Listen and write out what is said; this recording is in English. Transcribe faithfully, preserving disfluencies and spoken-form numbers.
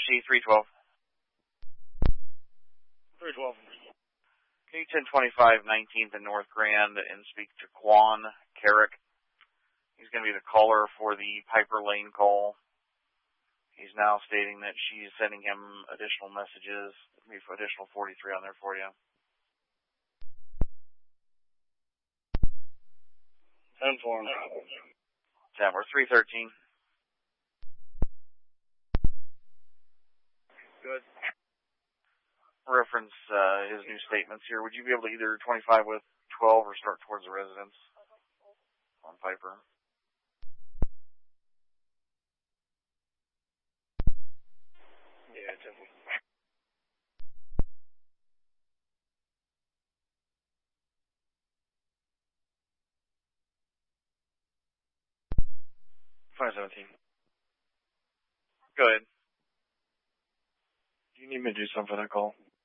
C three twelve. three twelve. K ten twenty-five, nineteenth and North Grand, and speak to Quan Carrick. He's going to be the caller for the Piper Lane call. He's now stating that she's sending him additional messages. There'll be additional forty-three on there for you. ten four. ten, we're three thirteen. Good. Reference uh, his new statements here. Would you be able to either twenty-five with twelve or start towards the residence on Piper? Yeah, ten four. five seventeen. Go ahead. Do you need me to do something for that call?